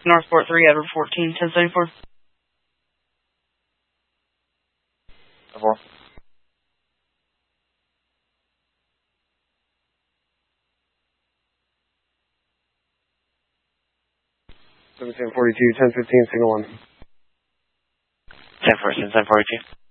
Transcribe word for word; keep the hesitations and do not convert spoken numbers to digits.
Northport three, Edward fourteen, ten seventy-four. four. seventeen forty-two, ten fifteen, signal one. ten fourteen, ten forty-two.